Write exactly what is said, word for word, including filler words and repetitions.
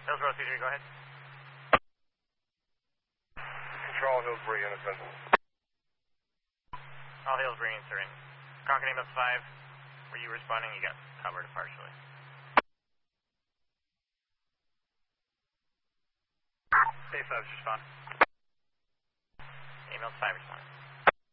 Hillsborough two three, go ahead. Control, Hillsborough units in. All Hillsborough units are in. Concord Ambulance five, were you responding? You got covered partially. A five, respond. Ambulance five, respond.